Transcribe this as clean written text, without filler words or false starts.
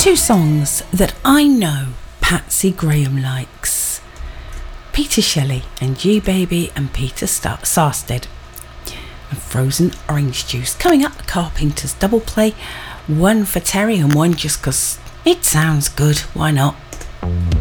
Two songs that I know Patsy Graham likes. Peter Shelley and G-Baby and Peter Sarstedt. And Frozen Orange Juice. Coming up, the Carpenters double play. One for Terry and one just 'cause it sounds good. Why not?